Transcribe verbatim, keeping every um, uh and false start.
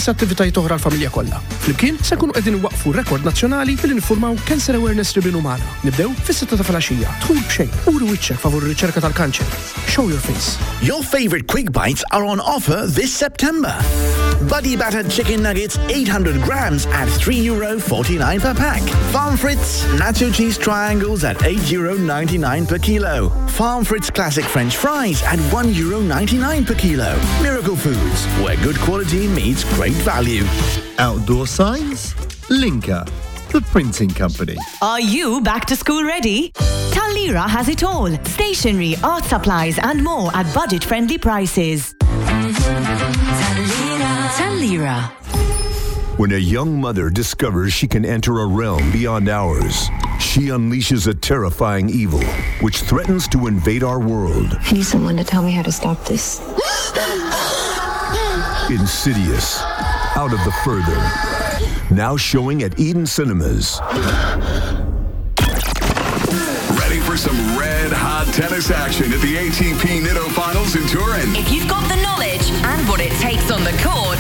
diversi attivitajiet oħra l-familja kollha. Flimkien se nkunu qegħdin waqfu rekord nazzjonali billi niffurmaw Cancer Awareness Ribbon umana. Nibdew fis-sitta ta' filgħaxija. Dħul b'xejn, uri wiċċek favur ir-riċerka tal-kanċer. Show your face. Your favorite Quick Bites are on offer this September. Buddy battered chicken nuggets, eight hundred grams at three euro forty-nine per pack. Farm Fritz nacho cheese triangles at eight euro ninety-nine per kilo. Farm Fritz classic French fries at one euro ninety-nine per kilo. Miracle Foods, where good quality meets great value. Outdoor signs? Linka, the printing company. Are you back to school ready? Talira has it all. Stationery, art supplies and more at budget-friendly prices. Talira. When a young mother discovers she can enter a realm beyond ours, she unleashes a terrifying evil which threatens to invade our world. I need someone to tell me how to stop this. Insidious, Out of the Further. Now showing at Eden Cinemas. Ready for some red-hot tennis action at the A T P Nitto Finals in Turin? If you've got the knowledge and what it takes on the court,